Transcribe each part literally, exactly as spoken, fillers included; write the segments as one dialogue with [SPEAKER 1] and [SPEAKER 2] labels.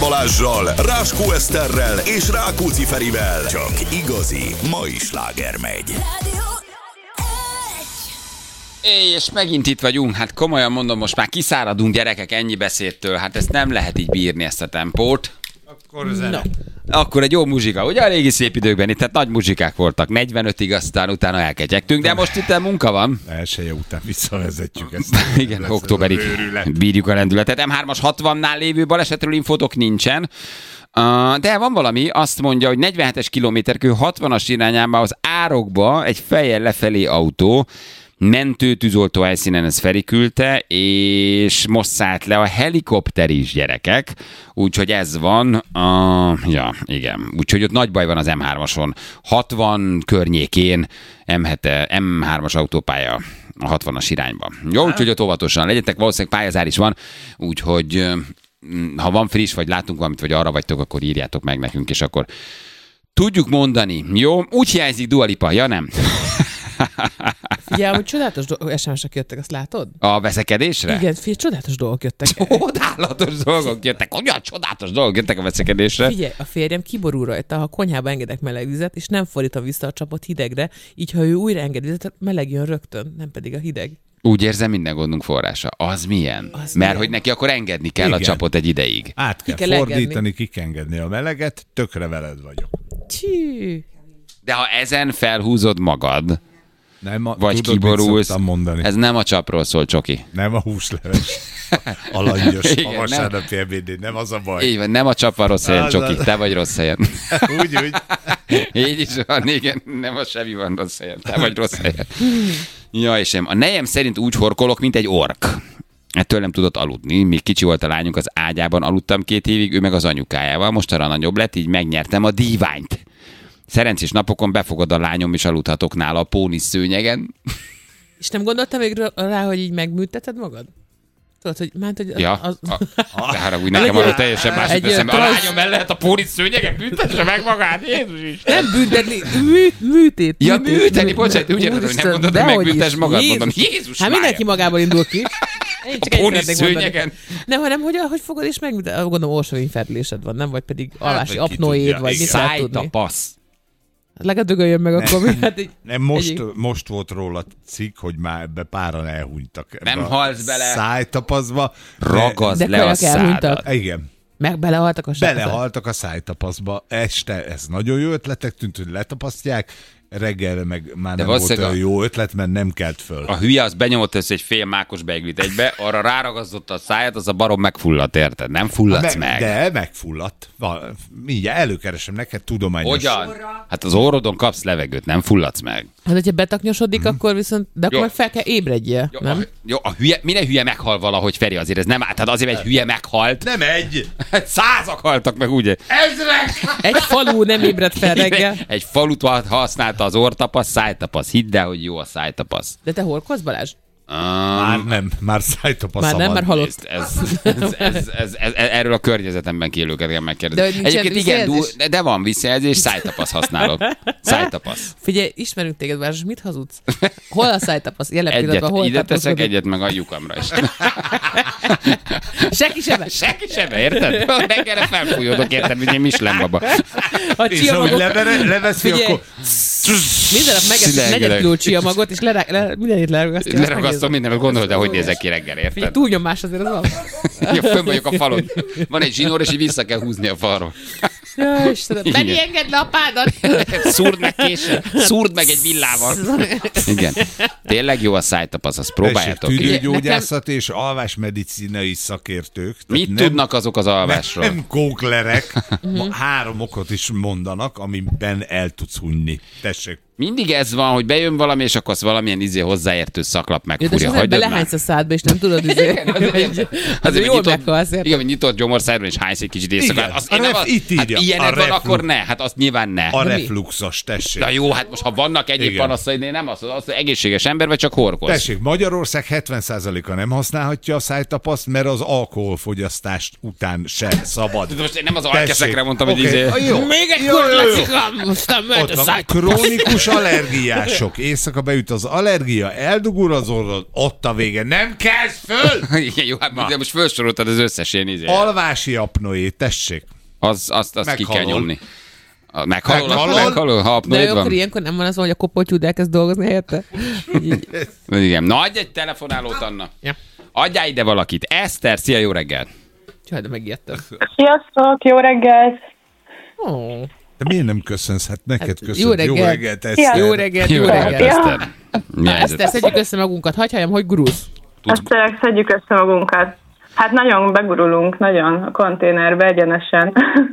[SPEAKER 1] Balázsral, Ráskó Eszterrel és Rákóczi Ferivel. Csak igazi mai sláger megy.
[SPEAKER 2] És megint itt vagyunk, hát komolyan mondom, most már kiszáradunk gyerekek ennyi beszédtől, hát ezt nem lehet így bírni, ezt a tempót.
[SPEAKER 3] Akkor zene.
[SPEAKER 2] Akkor egy jó muzsika, ugye a régi szép időkben itt, tehát nagy muzsikák voltak, negyvenötig, aztán utána elketyegtünk, de most itt munka van.
[SPEAKER 3] Elsője után visszavezetjük ezt.
[SPEAKER 2] Igen, októberig bírjuk a lendületet. em hármas hatvannál lévő balesetről infotok nincsen. Uh, de van valami, azt mondja, hogy negyvenhetes kilométerkő hatvanas irányába az árokba egy fejjel lefelé autó, mentőtűzoltó helyszínen ez Feri küldte, és most szállt le a helikopter is, gyerekek, úgyhogy ez van, uh, ja, igen, úgyhogy ott nagy baj van az em hármason, hatvan környékén em hármas autópálya a hatvanas irányba. Jó, úgyhogy ott óvatosan legyetek, valószínűleg pályázár is van, úgyhogy ha van friss, vagy látunk valamit, vagy arra vagytok, akkor írjátok meg nekünk, és akkor tudjuk mondani. Jó? Úgy hiányzik Dua Lipa, ja nem?
[SPEAKER 4] Figyelj, hogy csodálatos do- es em es-ek jöttek, azt látod?
[SPEAKER 2] A veszekedésre?
[SPEAKER 4] Igen, figyelj, csodálatos dolgok jöttek.
[SPEAKER 2] Csodálatos dolgok jöttek. Olyan csodálatos dolgok jöttek a veszekedésre.
[SPEAKER 4] Figyelj, a férjem kiborul rajta, ha konyhába engedek meleg vizet, és nem fordítom vissza a csapot hidegre, így ha ő újra enged vizet, meleg jön rögtön, nem pedig a hideg.
[SPEAKER 2] Úgy érzem, minden gondunk forrása. Az milyen?
[SPEAKER 4] Az
[SPEAKER 2] Mert
[SPEAKER 4] milyen?
[SPEAKER 2] hogy neki akkor engedni kell
[SPEAKER 3] Igen.
[SPEAKER 2] a csapot egy ideig.
[SPEAKER 3] Át kell,
[SPEAKER 4] Ki kell
[SPEAKER 3] fordítani,
[SPEAKER 4] engedni.
[SPEAKER 3] ki kell engedni a meleget, tökre veled vagyok.
[SPEAKER 4] Csű.
[SPEAKER 2] De ha ezen felhúzod magad,
[SPEAKER 3] Nem a,
[SPEAKER 2] vagy
[SPEAKER 3] tudod,
[SPEAKER 2] kiborulsz,
[SPEAKER 3] mit mondani?
[SPEAKER 2] ez nem a csapról szól, Csoki.
[SPEAKER 3] Nem a húsleves. A langyos,
[SPEAKER 2] Igen,
[SPEAKER 3] a vasárnapi ebédén, nem az a baj.
[SPEAKER 2] Így van, nem a csap van rossz helyen,
[SPEAKER 3] Az
[SPEAKER 2] Csoki,
[SPEAKER 3] az.
[SPEAKER 2] te vagy rossz helyen.
[SPEAKER 3] Úgy, úgy.
[SPEAKER 2] Így is van, igen, nem a semmi van rossz helyen, te vagy rossz helyen. Ja, és a nejem szerint úgy horkolok, mint egy ork. Ettől nem tudott aludni. Még kicsi volt a lányunk, az ágyában aludtam két évig, ő meg az anyukájával. Most arra nagyobb lett, így megnyertem a díványt. Szerencsés napokon befogad a lányom, és aludhatok nála a pónisz szőnyegen.
[SPEAKER 4] És nem gondoltál még rá, hogy így megműteted magad? Tudod, hogy ment, hogy
[SPEAKER 2] Ja,
[SPEAKER 4] az...
[SPEAKER 2] a, de haragudj, nekem arról teljesen más
[SPEAKER 4] Egy
[SPEAKER 2] eszembe. A
[SPEAKER 4] trans-
[SPEAKER 2] lányom el lehet a pónisz szőnyegen, büntesse meg magát, Jézus is.
[SPEAKER 4] Nem büntetni, mű, műtét.
[SPEAKER 2] Ja,
[SPEAKER 4] műtét,
[SPEAKER 2] műteni, bocsánat, úgy érted, hogy nem mondod, hogy megbüntess magad, mondom, Jézus
[SPEAKER 4] Hát mindenki
[SPEAKER 2] Mária.
[SPEAKER 4] magából indul ki. Én csak
[SPEAKER 2] A
[SPEAKER 4] egy
[SPEAKER 2] pónisz
[SPEAKER 4] szeretnék mondani.
[SPEAKER 2] szőnyegen.
[SPEAKER 4] Nem, hanem hogy, hogy fogod és megműted. Gondolom orsovény fertőzésed van, nem? Vagy pedig alvási
[SPEAKER 3] vagy ki
[SPEAKER 4] apnoéd,
[SPEAKER 3] tudja,
[SPEAKER 4] vagy
[SPEAKER 3] igen.
[SPEAKER 4] mit lehet tudni.
[SPEAKER 2] Szájtapasz.
[SPEAKER 4] Legalább dögöljön meg akkor. mi? Hát így,
[SPEAKER 3] Nem, most,
[SPEAKER 4] Egyik.
[SPEAKER 3] most volt róla cikk, hogy már ebbe páran elhunytak. ebbe
[SPEAKER 2] Nem
[SPEAKER 3] a
[SPEAKER 2] halsz bele.
[SPEAKER 3] Szájtapaszba.
[SPEAKER 2] Ragazd
[SPEAKER 4] De
[SPEAKER 2] le a
[SPEAKER 4] kajak elhunytak.
[SPEAKER 2] szádat.
[SPEAKER 3] De, igen.
[SPEAKER 4] meg belehaltak a sárkányok.
[SPEAKER 3] Belehaltak a szájtapaszba. Este ez nagyon jó ötletek tűnt, hogy letapasztják. Reggelre meg már
[SPEAKER 2] De
[SPEAKER 3] nem volt
[SPEAKER 2] valószínűleg
[SPEAKER 3] olyan jó ötlet, mert nem kelt föl.
[SPEAKER 2] A hülye az benyomott össze egy fél mákos beiglit egybe, arra ráragasztotta a száját, az a barom megfulladt, érted? Nem fulladsz
[SPEAKER 3] Me-
[SPEAKER 2] meg.
[SPEAKER 3] De megfulladt. Val- Mindjárt előkeresem neked tudományos.
[SPEAKER 2] Hogyan? Hát az orrodon kapsz levegőt, nem fulladsz meg.
[SPEAKER 4] Hát, hogyha betaknyosodik, akkor viszont, de akkor
[SPEAKER 2] Jó.
[SPEAKER 4] meg fel kell ébredjél,
[SPEAKER 2] Jó,
[SPEAKER 4] nem?
[SPEAKER 2] a, jó, a hülye, minden hülye meghal valahogy, Feri, azért ez nem át, tehát azért egy hülye meghalt.
[SPEAKER 3] Nem egy!
[SPEAKER 2] Hát százak haltak meg, ugye?
[SPEAKER 3] Ezrek!
[SPEAKER 4] Egy falu nem ébred fel reggel.
[SPEAKER 2] Egy falut használta az orrtapasz, szájtapasz. Hidd el, hogy jó a szájtapasz.
[SPEAKER 4] De te horkolsz, Balázs?
[SPEAKER 3] Már nem, már szájtapasz.
[SPEAKER 4] Már nem, mert halott.
[SPEAKER 2] Ez, ez, ez, ez, ez, ez, erről a környezetemben élőket kell megkérdezni.
[SPEAKER 4] De hogy nincsen
[SPEAKER 2] Egyébként igen,
[SPEAKER 4] visszajelzés?
[SPEAKER 2] du, de van visszajelzés, szájtapasz használok. Szájtapasz.
[SPEAKER 4] Figyelj, ismerünk téged, Balázs, mit hazudsz? Hol a szájtapasz? Jelen
[SPEAKER 2] Egyet,
[SPEAKER 4] pillanatban hol
[SPEAKER 2] ide teszek,
[SPEAKER 4] tartózkodik?
[SPEAKER 2] egyet meg a lyukamra is.
[SPEAKER 4] Senki sem.
[SPEAKER 2] Senki sem, érted? Reggelre felfújódok, érted, mint egy Michelin baba.
[SPEAKER 4] A
[SPEAKER 3] És ahogy
[SPEAKER 4] csiamagok...
[SPEAKER 3] levere, leveszi,
[SPEAKER 4] Figyelj,
[SPEAKER 3] akkor...
[SPEAKER 4] minden nap megeszik
[SPEAKER 2] Szilárd.
[SPEAKER 4] negyed kiló csiamagot, és lerá, le, mindenit leragasztja.
[SPEAKER 2] Leragasztom mindenet, gondolod, de hogy nézek ki reggel,
[SPEAKER 4] Figyelj,
[SPEAKER 2] érted?
[SPEAKER 4] túlnyomás azért az van.
[SPEAKER 2] Ja, fönn vagyok a falon. Van egy zsinór, és így vissza kell húzni a falról.
[SPEAKER 4] Ja, Istenem,
[SPEAKER 2] Igen.
[SPEAKER 4] Beni, engedd le a pádat!
[SPEAKER 2] Szúrd meg késsel, szúrd meg egy villával. Igen. Tényleg jó a szájtapasz, azt próbáljátok
[SPEAKER 3] Tessék,
[SPEAKER 2] ki.
[SPEAKER 3] tüdőgyógyászat és alvásmedicinai szakértők. Tehát
[SPEAKER 2] Mit tudnak azok az alvásról?
[SPEAKER 3] Nem kóklerek. Ma három okot is mondanak, amiben el tudsz hunyni. Tessék.
[SPEAKER 2] Mindig ez van, hogy bejön valami, és akkor azt valamilyen izé hozzáértő szaklap
[SPEAKER 4] Ja, de
[SPEAKER 2] megfúrja.
[SPEAKER 4] az ember
[SPEAKER 2] Hagyjad már.
[SPEAKER 4] belehánysz a szádba, és nem tudod, hogy
[SPEAKER 2] Azért,
[SPEAKER 4] azért jól
[SPEAKER 2] nyitott,
[SPEAKER 4] meghalsz. érted?
[SPEAKER 2] igen, hogy nyitott gyomorszájron, és hánysz egy kicsit éjszakát.
[SPEAKER 3] Igen.
[SPEAKER 2] Azt
[SPEAKER 3] A
[SPEAKER 2] én nem
[SPEAKER 3] ref-
[SPEAKER 2] az,
[SPEAKER 3] itt
[SPEAKER 2] hát
[SPEAKER 3] írja,
[SPEAKER 2] ilyened
[SPEAKER 3] a
[SPEAKER 2] van,
[SPEAKER 3] reflux.
[SPEAKER 2] akkor ne. Hát azt nyilván ne.
[SPEAKER 3] A
[SPEAKER 4] mi?
[SPEAKER 3] refluxos, tessék.
[SPEAKER 2] Na jó, hát most ha vannak egyéb
[SPEAKER 3] Igen.
[SPEAKER 2] panaszaid, én nem azt, az egészséges ember, vagy csak horkolsz.
[SPEAKER 3] Tessék, Magyarország hetven százaléka nem használhatja a szájtapaszt, mert az alkoholfogyasztást után se szabad.
[SPEAKER 2] De most én nem az alkeszekre mondtam, hogy
[SPEAKER 3] Oké,
[SPEAKER 2] izé...
[SPEAKER 3] a jó.
[SPEAKER 4] Még egy
[SPEAKER 3] Jó, jó, jó.
[SPEAKER 4] kurlacikam, aztán mehet
[SPEAKER 3] Ott
[SPEAKER 4] a
[SPEAKER 3] van,
[SPEAKER 4] szájt.
[SPEAKER 3] krónikus És allergiások. Éjszaka beüt az allergia, eldugul az orrod, ott a vége. Nem kezd föl!
[SPEAKER 2] Igen, jó, hát de most felsoroltad az összes ilyen izé.
[SPEAKER 3] Alvási apnoé, tessék.
[SPEAKER 2] Az, azt, azt ki kell nyomni. Meghalol,
[SPEAKER 3] Meghalol?
[SPEAKER 2] meghalol, ha apnoid
[SPEAKER 4] De
[SPEAKER 2] van.
[SPEAKER 4] akkor ilyenkor nem van az, hogy a kopoltyúd elkezd dolgozni helyette? Így.
[SPEAKER 2] Igen, na adj egy telefonálót, Anna.
[SPEAKER 4] Ja.
[SPEAKER 2] Adjál ide valakit. Eszter, szia, jó reggelt.
[SPEAKER 4] Csaj, de megijedtem.
[SPEAKER 5] Sziasztok, jó reggelt!
[SPEAKER 4] Oh.
[SPEAKER 3] De miért nem köszönsz? Hát neked
[SPEAKER 4] Hát,
[SPEAKER 3] köszönsz.
[SPEAKER 4] jó reggelt.
[SPEAKER 3] Jó reggelt, Eszter.
[SPEAKER 4] Jó reggelt, jó
[SPEAKER 2] Jó reggelt,
[SPEAKER 4] reggelt.
[SPEAKER 2] Eszter. Mi a helyzet?
[SPEAKER 4] Eszter, szedjük össze magunkat. Hagyj halljam, hogy gurulsz.
[SPEAKER 5] Ezt tényleg szedjük össze magunkat. Hát nagyon begurulunk, nagyon a konténerbe egyenesen.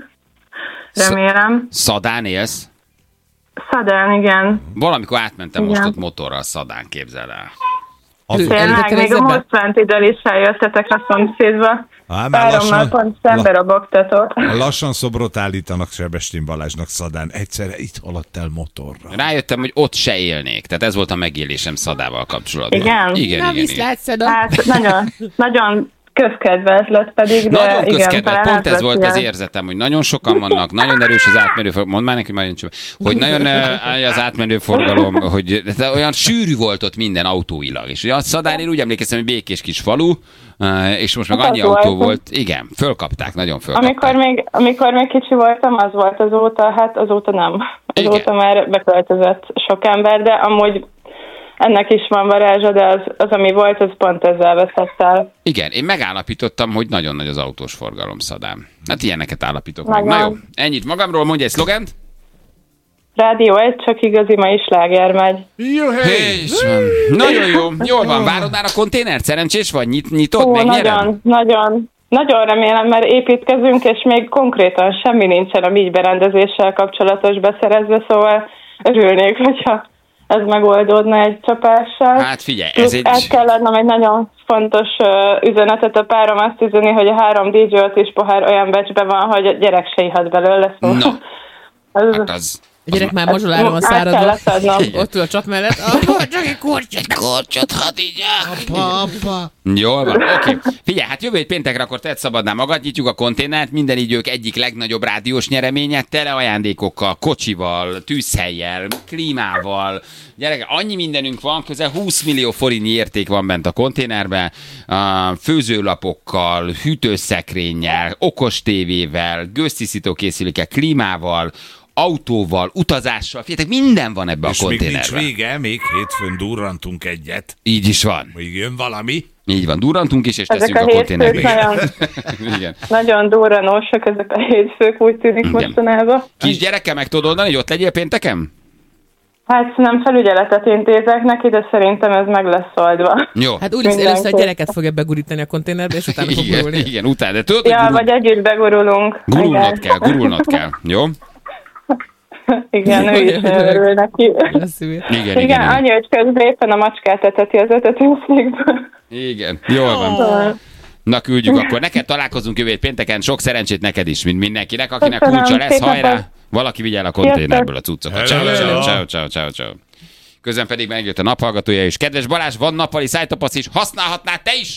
[SPEAKER 5] Remélem.
[SPEAKER 2] Szadán élsz?
[SPEAKER 5] Szadán, igen.
[SPEAKER 2] Valamikor átmentem most
[SPEAKER 5] Igen.
[SPEAKER 2] ott motorral Szadán, képzel el.
[SPEAKER 3] Az,
[SPEAKER 4] Ő-
[SPEAKER 5] Tényleg,
[SPEAKER 4] Elütötted
[SPEAKER 5] még a
[SPEAKER 4] ezzel be?
[SPEAKER 5] Mosztvántiddal is eljöttetek a szomszédba.
[SPEAKER 3] Á, már
[SPEAKER 5] Párommal
[SPEAKER 3] lassan,
[SPEAKER 5] pont szembe
[SPEAKER 3] la,
[SPEAKER 5] robogtatok.
[SPEAKER 3] lassan szobrot állítanak Sebestyén Balázsnak Szadán. Egyszerre itt haladt el motorra.
[SPEAKER 2] Rájöttem, hogy ott se élnék. Tehát ez volt a megélésem Szadával kapcsolatban.
[SPEAKER 5] Igen?
[SPEAKER 2] Igen,
[SPEAKER 4] Na,
[SPEAKER 2] igen, igen.
[SPEAKER 4] viszlát, Szeda.
[SPEAKER 5] Hát nagyon, nagyon közkedvelt lett pedig, de
[SPEAKER 2] Nagyon
[SPEAKER 5] igen,
[SPEAKER 2] közkedvelt,
[SPEAKER 5] talán
[SPEAKER 2] pont ez
[SPEAKER 5] át
[SPEAKER 2] volt
[SPEAKER 5] lett
[SPEAKER 2] az
[SPEAKER 5] ilyen.
[SPEAKER 2] érzetem, hogy nagyon sokan vannak, nagyon erős az átmenő forgalom, mondd már neki, majd nincs, hogy nagyon eh, az átmenő forgalom, hogy de olyan sűrű volt ott minden autóilag. És ugye a Szadán, én úgy emlékeztem, hogy békés kis falu, eh, és most meg
[SPEAKER 5] Hát
[SPEAKER 2] annyi
[SPEAKER 5] az
[SPEAKER 2] autó
[SPEAKER 5] volt.
[SPEAKER 2] volt, igen, fölkapták, nagyon fölkapták.
[SPEAKER 5] Amikor még, amikor még kicsi voltam, az volt azóta, hát azóta nem.
[SPEAKER 2] Igen.
[SPEAKER 5] Azóta már beköltözött sok ember, de amúgy ennek is van varázsa, de az, az ami volt, az pont ezzel veszett el.
[SPEAKER 2] Igen, én megállapítottam, hogy nagyon nagy az autós forgalom Szadán. Hát ilyeneket állapítok meg.
[SPEAKER 5] Nagyon.
[SPEAKER 2] Na jó, ennyit magamról, mondj egy szlogent.
[SPEAKER 5] Rádió egy, csak igazi mai sláger megy.
[SPEAKER 3] Jó, hely!
[SPEAKER 2] És van. Nagyon jó, jól van, várod már a konténert? Szerencsés vagy? Nyit, nyitod,
[SPEAKER 5] Ó,
[SPEAKER 2] megnyered?
[SPEAKER 5] nagyon, nagyon, nagyon remélem, mert építkezünk, és még konkrétan semmi nincsen a mi berendezéssel kapcsolatos beszerezve, szóval örülnék, hogyha ez megoldódna egy csapással.
[SPEAKER 2] Hát figyelj, ez
[SPEAKER 5] Plusz
[SPEAKER 2] egy...
[SPEAKER 5] át kell adnom egy nagyon fontos uh, üzenetet, a párom azt üzeni, hogy a három dé jé öt is pohár olyan becsbe van, hogy a gyerek se ihat belőle. Szóval
[SPEAKER 2] Na,
[SPEAKER 5] az,
[SPEAKER 2] hát az...
[SPEAKER 4] A gyerek már mazsolára van
[SPEAKER 5] át
[SPEAKER 4] száradva.
[SPEAKER 5] kellett adnom.
[SPEAKER 4] Ott ül a csap mellett. Ah, csak egy kortyot, kortyot, hadd így.
[SPEAKER 3] Apa, apa.
[SPEAKER 2] Jól van, oké. Figyelj, hát jövő hét péntekre akkor tedd szabadná magad, nyitjuk a konténert, minden idők egyik legnagyobb rádiós nyereménye, tele ajándékokkal, kocsival, tűzhellyel, klímával. Gyerek, annyi mindenünk van, közel húsz millió forintnyi érték van bent a konténerben, a főzőlapokkal, hűtőszekrényel, okos tévével, gőztisztítókészülékkel, klímával, autóval, utazással, figyeljetek, minden van ebbe
[SPEAKER 3] És
[SPEAKER 2] a
[SPEAKER 3] még nincs
[SPEAKER 2] konténerben.
[SPEAKER 3] vége, még hétfőn durrantunk egyet.
[SPEAKER 2] Így is van.
[SPEAKER 3] Még jön valami.
[SPEAKER 2] Így van, durrantunk is, és
[SPEAKER 5] Ezek
[SPEAKER 2] teszünk
[SPEAKER 5] a
[SPEAKER 2] a konténerbe
[SPEAKER 5] hétfők
[SPEAKER 2] is.
[SPEAKER 5] nagyon,
[SPEAKER 2] Igen.
[SPEAKER 5] nagyon durranósak, ezek a hétfők, úgy tűnik
[SPEAKER 2] Igen.
[SPEAKER 5] mostanában.
[SPEAKER 2] Kisgyerekkel meg tudod oldani, hogy ott legyél pénteken?
[SPEAKER 5] Hát nem felügyeletet intézek neki, de szerintem ez meg lesz oldva.
[SPEAKER 2] Jó.
[SPEAKER 4] Hát úgy lesz,
[SPEAKER 5] Mindenki.
[SPEAKER 4] először a gyereket fogja begurítani a konténerbe, és utána fog
[SPEAKER 2] igen,
[SPEAKER 4] gurulni.
[SPEAKER 2] igen, utána. De tudod,
[SPEAKER 5] Ja,
[SPEAKER 2] hogy gurul...
[SPEAKER 5] vagy együtt begurulunk.
[SPEAKER 2] gurulnod
[SPEAKER 5] Igen.
[SPEAKER 2] kell, gurulnod kell. Jó?
[SPEAKER 5] Igen, ő is
[SPEAKER 4] Nagyon
[SPEAKER 5] nagyon
[SPEAKER 4] örülök.
[SPEAKER 5] örül neki.
[SPEAKER 4] Lesz szívér.
[SPEAKER 2] Igen, igen,
[SPEAKER 5] Igen,
[SPEAKER 2] igen.
[SPEAKER 5] annyi, hogy közben éppen a macskát eteti az etetőszékből.
[SPEAKER 2] Igen, jól van.
[SPEAKER 5] Szóval
[SPEAKER 2] Na küldjük akkor. Neked találkozunk jövő hét pénteken. Sok szerencsét neked is, mint mindenkinek. Akinek
[SPEAKER 5] Köszönöm,
[SPEAKER 2] kulcsa lesz,
[SPEAKER 5] szép
[SPEAKER 2] hajrá!
[SPEAKER 5] napot.
[SPEAKER 2] Valaki vigye el a konténerből a cuccokat. Ciao,
[SPEAKER 3] Hello.
[SPEAKER 2] ciao, ciao, ciao, ciao, ciao. Közben pedig megjött a naphallgatója is. Kedves Balázs, van nappali szájtapasz is. Használhatnád te is?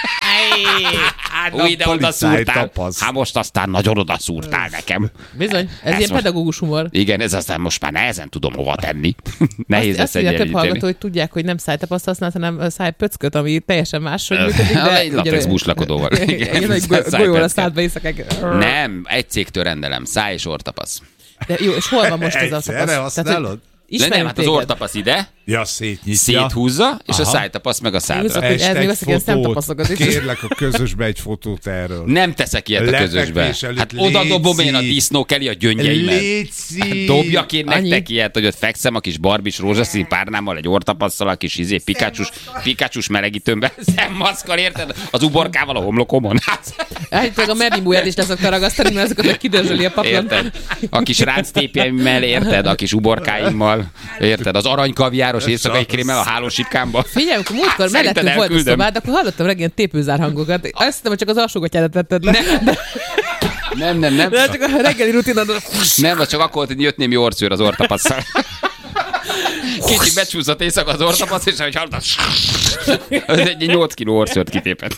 [SPEAKER 2] Új, de
[SPEAKER 3] Nappali
[SPEAKER 2] oda szúrtál.
[SPEAKER 3] szájtapasz.
[SPEAKER 2] Hát most aztán nagyon oda szúrtál nekem.
[SPEAKER 4] Bizony, ez
[SPEAKER 2] Ez
[SPEAKER 4] ilyen
[SPEAKER 2] most-
[SPEAKER 4] pedagógus humor.
[SPEAKER 2] Igen, ez aztán most már nehezen tudom hova tenni. Nehéz
[SPEAKER 4] Azt,
[SPEAKER 2] lesz
[SPEAKER 4] azt írja több
[SPEAKER 2] egyenlíteni.
[SPEAKER 4] hallgató, hogy tudják, hogy nem szájtapaszt használsz, hanem szájpöcköt, ami teljesen máshogy működik.
[SPEAKER 2] Ha,
[SPEAKER 4] De
[SPEAKER 2] egy latex buslakodóval. Igen,
[SPEAKER 4] Igen, egy golyóra
[SPEAKER 2] szájpöcköt.
[SPEAKER 4] szállt be éjszakák.
[SPEAKER 2] Nem, egy cégtől rendelem. Száj és orrtapasz.
[SPEAKER 4] De jó, és hol van most ez a
[SPEAKER 3] Egyszerre
[SPEAKER 4] tapasz?
[SPEAKER 3] használod?
[SPEAKER 2] De nem,
[SPEAKER 4] Ismerünk
[SPEAKER 2] hát az
[SPEAKER 4] téged.
[SPEAKER 2] orrtapasz ide,
[SPEAKER 3] Ja, szétnyitja.
[SPEAKER 2] széthúzza, és a
[SPEAKER 3] Aha.
[SPEAKER 2] szájtapasz meg a
[SPEAKER 4] Én
[SPEAKER 2] szádra.
[SPEAKER 4] hogy ez még veszik ilyen szemtapaszokat is.
[SPEAKER 3] Kérlek a közösbe egy fotót erről.
[SPEAKER 2] Nem teszek ilyet a
[SPEAKER 3] Lefekvés
[SPEAKER 2] közösbe.
[SPEAKER 3] előtt
[SPEAKER 2] Hát oda dobom én a
[SPEAKER 3] léci.
[SPEAKER 2] disznó Kelly a gyöngyeimet.
[SPEAKER 3] Léci!
[SPEAKER 2] Dobjak én
[SPEAKER 4] Annyi.
[SPEAKER 2] nektek ilyet, hogy ott fekszem a kis barbis rózsaszín párnámmal, egy orrtapasszal, a kis izé, pikácsus, pikácsus melegítőmben, szemmaszkal, érted? Az uborkával a homlokomon. Hát,
[SPEAKER 4] Állítólag a merlimúját is leszokta ragasztani, mert azokat meg kidörzsöli a paplan.
[SPEAKER 2] érted? A kis ránctépjeimmel, érted? A kis uborkáimmal, érted? Az aranykaviáros éjszakai krémmel a hálósipkámba.
[SPEAKER 4] Figyelj, amikor múltkor
[SPEAKER 2] Szerinted
[SPEAKER 4] mellettünk volt a
[SPEAKER 2] elküldöm.
[SPEAKER 4] szobád, akkor hallottam reggel tépőzár hangokat. Azt hiszem, hogy csak az alsógatyádat vetted le. De,
[SPEAKER 2] Nem, nem, nem.
[SPEAKER 4] de csak a reggeli rutinod.
[SPEAKER 2] Nem, az csak akkor volt, hogy jött némi orcőr az orrtapasszal. Kicsit becsúszott éjszaka az ortapasz, és ahogy hallottam, az egy nyolc kiló orszört kitépett.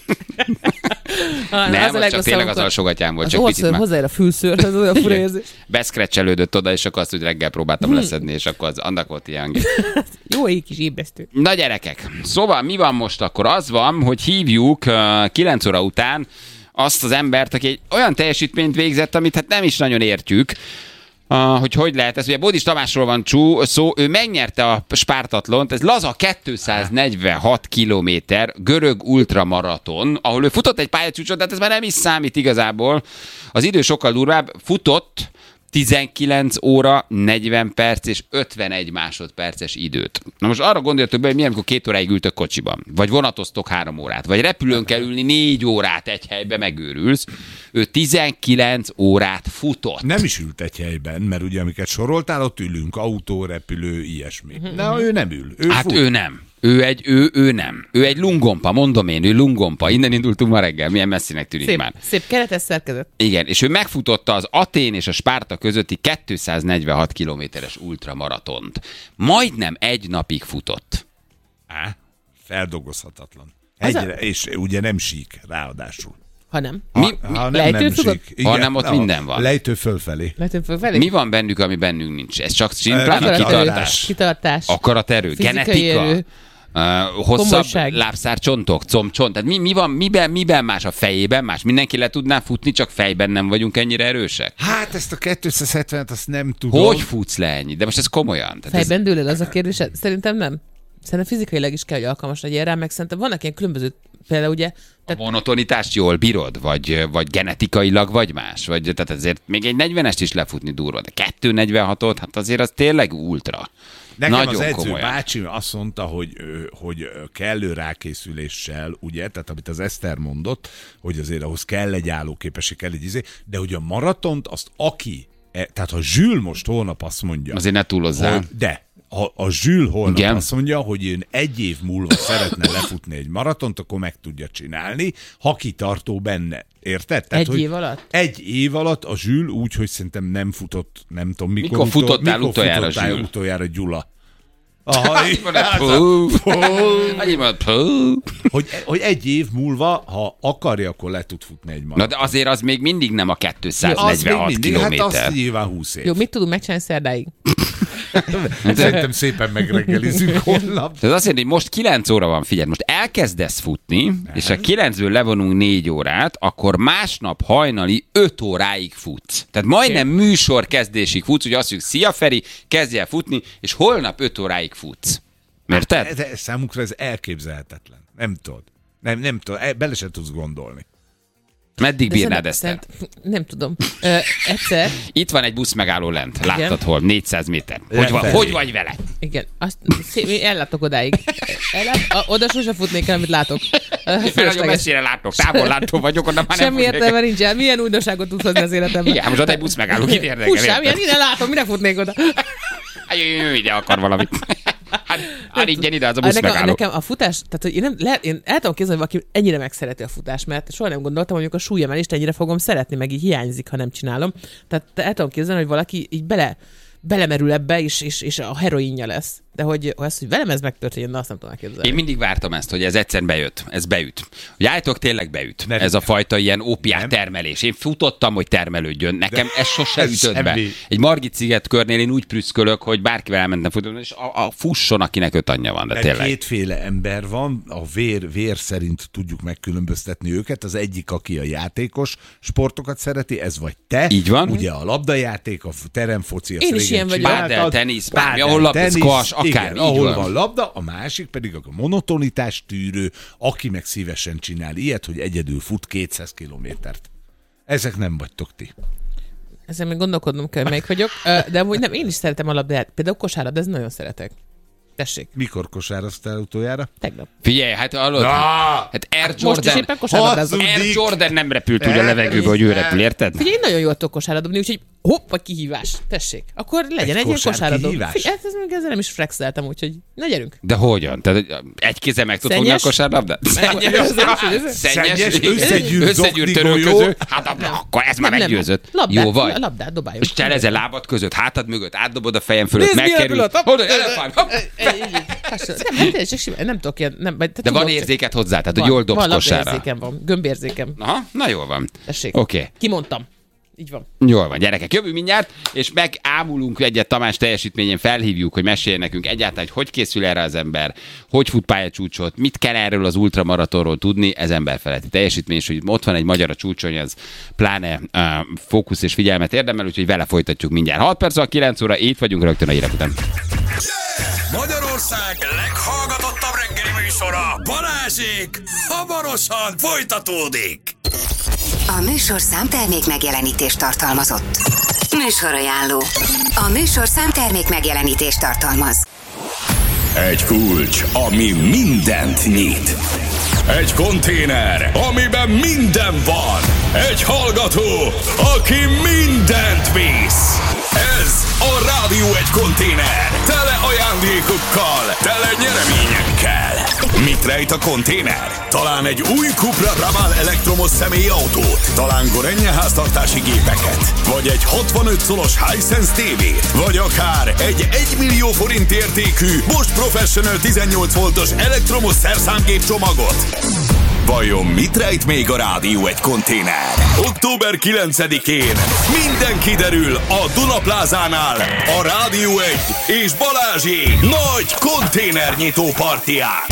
[SPEAKER 4] Ha,
[SPEAKER 2] Nem, az, az csak tényleg az alsógatyám volt.
[SPEAKER 4] Az
[SPEAKER 2] csak picit már...
[SPEAKER 4] hozzáér a fülszőr, az olyan fura érzés.
[SPEAKER 2] Beszkrecselődött oda, és akkor azt, hogy reggel próbáltam hmm. leszedni, és akkor az, annak volt ilyen hangja.
[SPEAKER 4] Jó, egy kis ébresztő.
[SPEAKER 2] Na gyerekek, szóval mi van most akkor? Az van, hogy hívjuk uh, kilenc óra után azt az embert, aki egy olyan teljesítményt végzett, amit hát nem is nagyon értjük, Uh, hogy hogy lehet ez. Ugye Bódis Tamásról van csú, szó, ő megnyerte a Spártatlont, ez laza kétszáznegyvenhat kilométer görög ultramaraton, ahol ő futott egy pályacsúcsot, tehát ez már nem is számít igazából. Az idő sokkal durvább, futott tizenkilenc óra, negyven perc és ötvenegy másodperces időt. Na most arra gondoljatok be, hogy milyen, amikor két óráig ültök kocsiban, vagy vonatoztok három órát, vagy repülőn kell ülni négy órát egy helybe, megőrülsz. Ő tizenkilenc órát futott.
[SPEAKER 3] Nem is ült egy helyben, mert ugye amiket soroltál, ott ülünk, autó, repülő, ilyesmi. Na, ő nem ül. Ő
[SPEAKER 2] hát
[SPEAKER 3] fut.
[SPEAKER 2] ő nem. Ő egy, ő, ő nem. Ő egy lungompa, mondom én, ő lungompa. Innen indultunk ma reggel, milyen messzinek tűnik
[SPEAKER 4] Szép,
[SPEAKER 2] már.
[SPEAKER 4] szép keretes szerkezet.
[SPEAKER 2] Igen, és ő megfutotta az Atén és a Spárta közötti kétszáznegyvenhat kilométeres ultramaratont. Majdnem egy napig futott.
[SPEAKER 3] Á, feldolgozhatatlan. Egyre, a... És ugye nem sík, ráadásul.
[SPEAKER 4] Ha nem.
[SPEAKER 2] Mi,
[SPEAKER 3] ha,
[SPEAKER 2] mi,
[SPEAKER 3] ha nem,
[SPEAKER 4] lejtő
[SPEAKER 3] nem
[SPEAKER 4] tudod?
[SPEAKER 3] sík. Igen,
[SPEAKER 2] ha nem, ott
[SPEAKER 3] na,
[SPEAKER 2] minden van.
[SPEAKER 3] Lejtő fölfelé.
[SPEAKER 4] Lejtő fölfelé?
[SPEAKER 2] Mi van bennük, ami bennünk nincs? Ez csak simplán a
[SPEAKER 3] Akaraterő.
[SPEAKER 2] kitartás.
[SPEAKER 4] Kitartás.
[SPEAKER 2] Akaraterő,
[SPEAKER 4] Fizikai
[SPEAKER 2] genetika.
[SPEAKER 4] erő.
[SPEAKER 2] Uh, hosszabb
[SPEAKER 4] Komolyság.
[SPEAKER 2] lábszárcsontok, combcsont. Tehát mi, mi van, miben, miben más a fejében más? Mindenki le tudná futni, csak fejben nem vagyunk ennyire erősek?
[SPEAKER 3] Hát ezt a kétszázhetvenet azt nem tudom.
[SPEAKER 2] Hogy futsz le ennyi? De most ez komolyan. Tehát ez...
[SPEAKER 4] Fejben dől el az a kérdés? Szerintem nem. Szerintem fizikailag is kell, hogy alkalmas legyen rá, meg szerintem vannak ilyen különböző, például ugye...
[SPEAKER 2] A monotonitást jól bírod? Vagy, vagy genetikailag vagy más? Vagy, tehát azért még egy negyvenest is lefutni durva, de kettő negyvenhatot, hát azért az tényleg ultra.
[SPEAKER 3] Nekem
[SPEAKER 2] Nagyon
[SPEAKER 3] az edző
[SPEAKER 2] komolyan.
[SPEAKER 3] bácsi azt mondta, hogy, hogy kellő rákészüléssel, ugye, tehát amit az Eszter mondott, hogy azért ahhoz kell egy állóképesség, kell egy izé, de hogy a maratont azt aki, tehát ha Zsül most holnap azt mondja...
[SPEAKER 2] Azért ne túlozzál.
[SPEAKER 3] Hogy, de ha a Zsül holnap
[SPEAKER 2] Igen.
[SPEAKER 3] azt mondja, hogy én egy év múlva szeretne lefutni egy maratont, akkor meg tudja csinálni, ha kitartó benne. Érted? Tehát,
[SPEAKER 4] Egy
[SPEAKER 3] hogy
[SPEAKER 4] év alatt?
[SPEAKER 3] Egy év alatt a Zsül úgy, hogy szerintem nem futott, nem tudom mikor.
[SPEAKER 2] Mikor futottál
[SPEAKER 3] mikor
[SPEAKER 2] utoljára,
[SPEAKER 3] futottál
[SPEAKER 2] Zsül?
[SPEAKER 3] utoljára, Gyula? Aha, hogy, hogy egy év múlva, ha akarja, akkor le tud futni egy maraton.
[SPEAKER 2] Na de azért az még mindig nem a kétszáznegyvenhat kilométer.
[SPEAKER 3] Hát azt nyilván húsz év.
[SPEAKER 4] Jó, mit tudunk megcsinálni szerdáig?
[SPEAKER 3] Szerintem szépen megreggelizünk holnap.
[SPEAKER 2] Ez azt jelenti, hogy most kilenc óra van, figyelj, most elkezdesz futni, és a kilencből levonunk négy órát, akkor másnap hajnali öt óráig futsz. Tehát majdnem műsor kezdésig futsz, hogy azt mondjuk, szia Feri, kezdj el futni, és holnap öt óráig futsz. Érted?
[SPEAKER 3] Hát, de számukra ez elképzelhetetlen. Nem tudod. Nem, nem tudod. Bele sem tudsz gondolni.
[SPEAKER 2] Meddig
[SPEAKER 4] De
[SPEAKER 2] bírnád
[SPEAKER 4] szerint-
[SPEAKER 2] ezt?
[SPEAKER 4] szerint- Nem tudom. Ö, egyszer,
[SPEAKER 2] Itt van egy busz megálló lent. Láttad
[SPEAKER 4] Igen.
[SPEAKER 2] hol? négyszáz méter. Hogy, van,
[SPEAKER 3] Lefelé.
[SPEAKER 2] hogy vagy vele?
[SPEAKER 4] igen, azt szép, én ellátok odáig. Ellát, a, oda sose futnék el, amit látok. Ö,
[SPEAKER 2] Én nagyon
[SPEAKER 4] fölösleges.
[SPEAKER 2] messzire látok, távol látó vagyok, onnan már nem
[SPEAKER 4] Semmi
[SPEAKER 2] futnék.
[SPEAKER 4] értelme nincsen. Milyen újdonságot tudsz hozni az életemben?
[SPEAKER 2] Igen, most ott egy busz megálló, kit érdekel?
[SPEAKER 4] Fussám,
[SPEAKER 2] érted?
[SPEAKER 4] ilyen ide látom, mire futnék oda?
[SPEAKER 2] Hát jöjjön, jöjjön, ide akar valamit. Hát, hát ingyen ide az a
[SPEAKER 4] A,
[SPEAKER 2] busz
[SPEAKER 4] nekem,
[SPEAKER 2] megálló.
[SPEAKER 4] nekem a futás, tehát hogy én, nem, lehet, én el tudom képzelni, hogy valaki ennyire megszereti a futást, mert soha nem gondoltam, hogy a súlyemelést ennyire fogom szeretni, meg így hiányzik, ha nem csinálom. Tehát el tudom képzelni, hogy valaki így bele, belemerül ebbe, és, és, és a heroinja lesz. De hogy, hogy az, hogy velem ez megtörténjen, na azt nem tudom elképzelni.
[SPEAKER 2] Én mindig vártam ezt, hogy ez egyszer bejött. Ez beüt. Hogy állítok, tényleg beüt.
[SPEAKER 3] Nem.
[SPEAKER 2] Ez a fajta ilyen ópiát
[SPEAKER 3] Nem.
[SPEAKER 2] termelés. Én futottam, hogy termelődjön. Nekem ez sose
[SPEAKER 3] ez
[SPEAKER 2] ütött be.
[SPEAKER 3] semmi.
[SPEAKER 2] Egy Margit sziget körnél én úgy prüszkölök, hogy bárkivel elmentem futni, és a, a fusson, akinek öt anyja van, de
[SPEAKER 3] Mert
[SPEAKER 2] tényleg.
[SPEAKER 3] kétféle ember van, a vér, vér szerint tudjuk megkülönböztetni őket. Az egyik, aki a játékos sportokat szereti, ez vagy te.
[SPEAKER 2] Így van.
[SPEAKER 3] Ugye a labdajáték, a teremfoci, azt
[SPEAKER 4] Én is
[SPEAKER 3] régen
[SPEAKER 4] ilyen vagyok.
[SPEAKER 3] csináltad.
[SPEAKER 2] Pádel, tenisz, bármi,
[SPEAKER 3] Pádel,
[SPEAKER 2] ahol labda,
[SPEAKER 3] tenisz,
[SPEAKER 2] squash, akármi,
[SPEAKER 3] igen,
[SPEAKER 2] így
[SPEAKER 3] ahol
[SPEAKER 2] van.
[SPEAKER 3] van labda, a másik pedig a monotonitás tűrő, aki meg szívesen csinál ilyet, hogy egyedül fut kétszáz kilométert. Ezek nem vagytok ti.
[SPEAKER 4] Ezen még gondolkodnom kell, melyik vagyok. Ö, De amúgy nem, én is szeretem a labdát. Például kosárlabda, ez nagyon szeretek. Tessék,
[SPEAKER 3] Mikor kosároztál utoljára?
[SPEAKER 4] tegnap.
[SPEAKER 2] Figyelj, hát hallod,
[SPEAKER 3] Na!
[SPEAKER 2] hát Air
[SPEAKER 4] Most is
[SPEAKER 2] Jordan,
[SPEAKER 4] éppen kosárlabdázom.
[SPEAKER 3] Hazudik.
[SPEAKER 2] Air Jordan nem repült úgy a levegőbe, hogy ő repül, érted?
[SPEAKER 4] Figyelj, én nagyon jól tudok kosárlabdabni, úgyhogy Hoppa, kihívás. Tessék. Akkor legyen egy, egy ilyen kosáradó. Hát ez, ezzel nem is flexeltem, úgyhogy na gyerünk.
[SPEAKER 2] De hogyan? Tehát egy kézzel meg tudod fogni a kosárlabdát? Szennyes,
[SPEAKER 3] Szennyes, összegyűrt,
[SPEAKER 2] összegyűrt törölköző. Hát akkor ez már meggyőzött.
[SPEAKER 4] Labdát,
[SPEAKER 2] jó vagy.
[SPEAKER 4] Labdát dobáljuk.
[SPEAKER 2] És cselezel lábad között, hátad mögött, átdobod a fejem fölött, megkerül. Oda, elefánt.
[SPEAKER 4] Nem tudok ilyen.
[SPEAKER 2] De van érzéket hozzá, tehát hogy jól dobsz kosárra.
[SPEAKER 4] Van, labdaérzékem van, gömbérzékem.
[SPEAKER 2] Aha, na jól van.
[SPEAKER 4] Tessék.
[SPEAKER 2] Oké.
[SPEAKER 4] Kimondtam. Így van.
[SPEAKER 2] Jól van, gyerekek, jövünk mindjárt, és megámulunk egyet Tamás teljesítményén, felhívjuk, hogy mesélj nekünk egyáltalán, hogy hogy készül erre az ember, hogy fut pályacsúcsot, mit kell erről az ultramaratonról tudni, ez emberfeletti teljesítmény, és hogy ott van egy magyar a csúcson, az pláne uh, fókusz és figyelmet érdemel, úgyhogy vele folytatjuk mindjárt. hat perc a kilenc óra, itt vagyunk rögtön a hírek után.
[SPEAKER 1] Magyarország leghallgatottabb reggeli műsora, Balázsék, hamarosan folytatódik.
[SPEAKER 6] A műsorszám termék megjelenítést tartalmazott. Műsorajánló. A műsorszám termék megjelenítést tartalmaz.
[SPEAKER 1] Egy kulcs, ami mindent nyit. Egy konténer, amiben minden van. Egy hallgató, aki mindent visz. Ez a Rádió egy konténer. Tele ajándékokkal, tele nyereményekkel. Mit rejt a konténer? Talán egy új Cupra Raval elektromos személyautót, talán Gorenje háztartási gépeket, vagy egy hatvanöt szolos Hisense tévét, vagy akár egy egymillió forint értékű Bosch Professional tizennyolc voltos elektromos szerszámgép csomagot. Vajon mit rejt még a Rádió egy konténer? október kilencedikén minden kiderül a Duna Plázánál a Rádió egy és Balázsék nagy konténernyitó partiján.